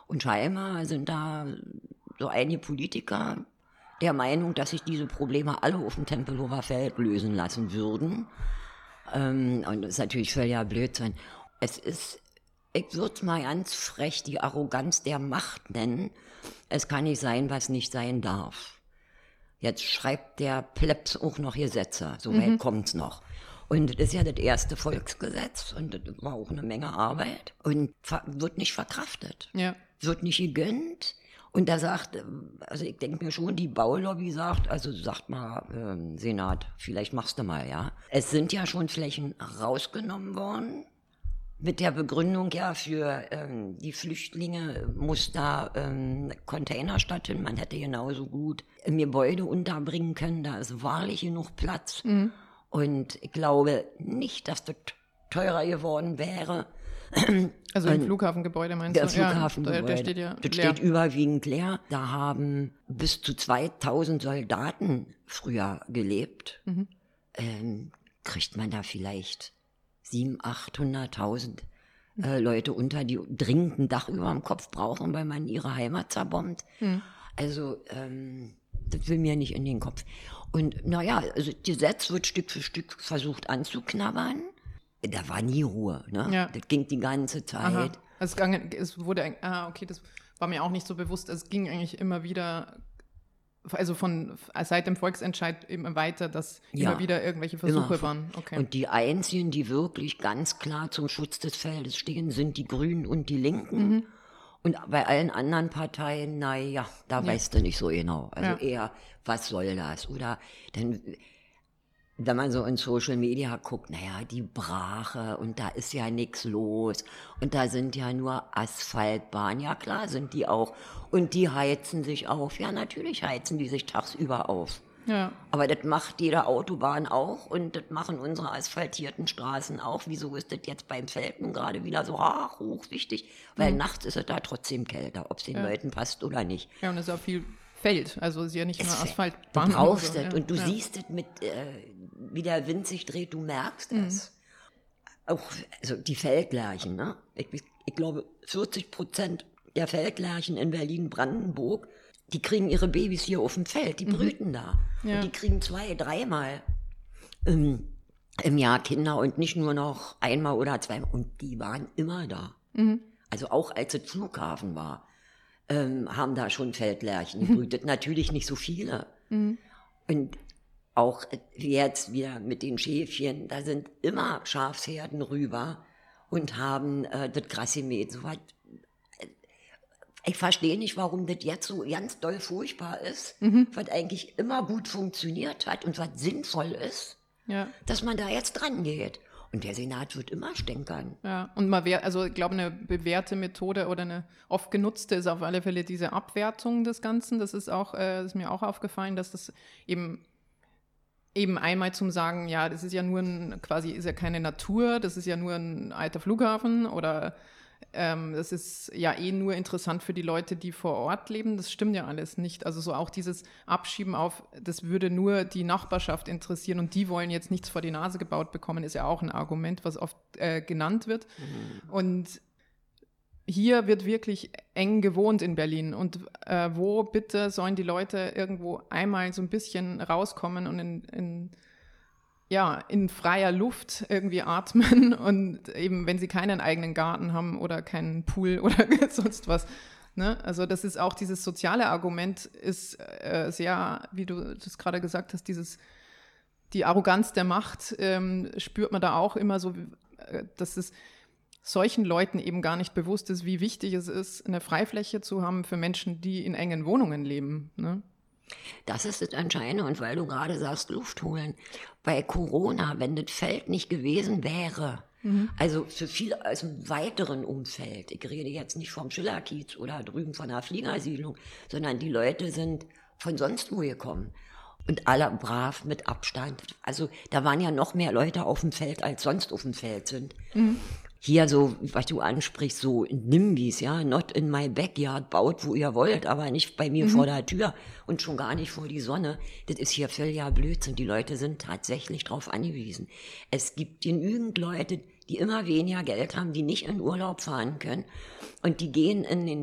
Und scheinbar sind da so einige Politiker der Meinung, dass sich diese Probleme alle auf dem Tempelhofer Feld lösen lassen würden. Und das ist natürlich völliger Blödsinn. Es ist, ich würde es mal ganz frech, die Arroganz der Macht nennen. Es kann nicht sein, was nicht sein darf. Jetzt schreibt der Plebs auch noch Gesetze, so weit kommt's noch. Und das ist ja das erste Volksgesetz und das war auch eine Menge Arbeit und wird nicht verkraftet, wird nicht gegönnt. Und da sagt, also ich denke mir schon, die Baulobby sagt, also sagt mal, Senat, vielleicht machst du mal, ja. Es sind ja schon Flächen rausgenommen worden. Mit der Begründung, ja, für die Flüchtlinge muss da Container stattfinden. Man hätte genauso gut im Gebäude unterbringen können. Da ist wahrlich genug Platz. Und ich glaube nicht, dass das teurer geworden wäre. Also im Flughafengebäude meinst du? Der Flughafengebäude, der steht ja das leer. steht überwiegend leer. Da haben bis zu 2000 Soldaten früher gelebt. Kriegt man da vielleicht 700.000, 800.000 Leute unter, die dringend ein Dach über dem Kopf brauchen, weil man ihre Heimat zerbombt. Also das will mir nicht in den Kopf. Und naja, also das Gesetz wird Stück für Stück versucht anzuknabbern. Da war nie Ruhe, ne? Ja. Das ging die ganze Zeit. Aha. Es wurde, okay, das war mir auch nicht so bewusst. Es ging eigentlich immer wieder, also seit dem Volksentscheid immer weiter, dass immer wieder irgendwelche Versuche waren. Okay. Und die einzigen, die wirklich ganz klar zum Schutz des Feldes stehen, sind die Grünen und die Linken. Und bei allen anderen Parteien, naja, da weißt du nicht so genau. Also eher, was soll das? Oder dann, wenn man so in Social Media guckt, naja, die Brache und da ist ja nichts los und da sind ja nur Asphaltbahnen. Ja klar sind die auch. Und die heizen sich auf. Ja, natürlich heizen die sich tagsüber auf. Ja. Aber das macht jede Autobahn auch und das machen unsere asphaltierten Straßen auch. Wieso ist das jetzt beim Feld nun gerade wieder so hoch wichtig? Weil nachts ist es da trotzdem kälter, ob es den Leuten passt oder nicht. Ja, und es ist auch viel Feld, also es ist ja nicht nur Asphaltbahn. Du brauchst so, es und du siehst es mit, wie der Wind sich dreht, du merkst es. Auch also die Feldlerchen, ne? Ich glaube 40% der Feldlerchen in Berlin-Brandenburg, die kriegen ihre Babys hier auf dem Feld, die brüten da. Ja. Und die kriegen 2-3 Mal im Jahr Kinder und nicht nur noch einmal oder zweimal. Und die waren immer da. Also auch als es Flughafen war, haben da schon Feldlerchen gebrütet. Natürlich nicht so viele. Und auch jetzt wieder mit den Schäfchen, da sind immer Schafsherden rüber und haben das Gras gemäht. Soweit. Ich verstehe nicht, warum das jetzt so ganz doll furchtbar ist, was eigentlich immer gut funktioniert hat und was sinnvoll ist, dass man da jetzt dran geht. Und der Senat wird immer stänkern. Ja, und also ich glaube, eine bewährte Methode oder eine oft genutzte ist auf alle Fälle diese Abwertung des Ganzen. Das ist auch, ist mir auch aufgefallen, dass das eben einmal zum Sagen, ja, das ist ja nur ist ja keine Natur, das ist ja nur ein alter Flughafen oder das ist ja nur interessant für die Leute, die vor Ort leben. Das stimmt ja alles nicht. Also so auch dieses Abschieben auf, das würde nur die Nachbarschaft interessieren und die wollen jetzt nichts vor die Nase gebaut bekommen, ist ja auch ein Argument, was oft genannt wird. Und hier wird wirklich eng gewohnt in Berlin. Und wo bitte sollen die Leute irgendwo einmal so ein bisschen rauskommen und in freier Luft irgendwie atmen und eben, wenn sie keinen eigenen Garten haben oder keinen Pool oder sonst was. Ne? Also das ist auch dieses soziale Argument ist sehr, wie du das gerade gesagt hast, die Arroganz der Macht spürt man da auch immer so, dass es solchen Leuten eben gar nicht bewusst ist, wie wichtig es ist, eine Freifläche zu haben für Menschen, die in engen Wohnungen leben, ne? Das ist das Entscheidende. Und weil du gerade sagst, Luft holen. Bei Corona, wenn das Feld nicht gewesen wäre, also für viele aus dem weiteren Umfeld, ich rede jetzt nicht vom Schillerkiez oder drüben von einer Fliegersiedlung, sondern die Leute sind von sonst wo gekommen. Und alle brav mit Abstand. Also da waren ja noch mehr Leute auf dem Feld, als sonst auf dem Feld sind. Hier so, was du ansprichst, so NIMBYs, ja, not in my backyard, baut, wo ihr wollt, aber nicht bei mir vor der Tür und schon gar nicht vor die Sonne. Das ist hier völliger Blödsinn. Die Leute sind tatsächlich drauf angewiesen. Es gibt genügend Leute, die immer weniger Geld haben, die nicht in Urlaub fahren können und die gehen in den